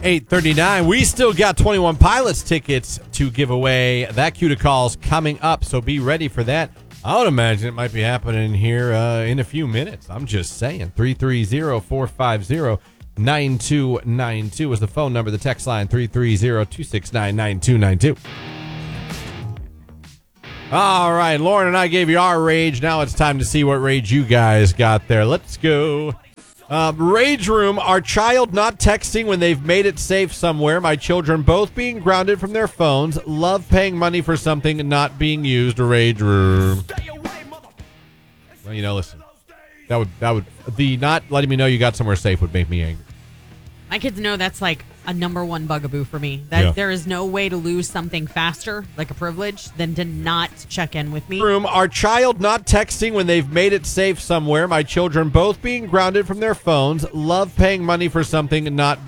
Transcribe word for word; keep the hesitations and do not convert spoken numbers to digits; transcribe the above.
eight thirty-nine. We still got twenty-one Pilots tickets to give away. That cue to calls coming up, so be ready for that. I would imagine it might be happening here uh, in a few minutes. I'm just saying. three three zero, four five zero, nine two nine two is the phone number. The text line three three zero, two six nine, nine two nine two. All right, Lauren and I gave you our rage. Now it's time to see what rage you guys got there. Let's go. Uh, rage room, our child not texting when they've made it safe somewhere. My children both being grounded from their phones. Love paying money for something not being used. Rage room. Well, you know, listen. That would, that would, the not letting me know you got somewhere safe would make me angry. My kids know that's like a number one bugaboo for me. That Yeah. There is no way to lose something faster, like a privilege, than to not check in with me. Room, our child not texting when they've made it safe somewhere. My children both being grounded from their phones. Love paying money for something not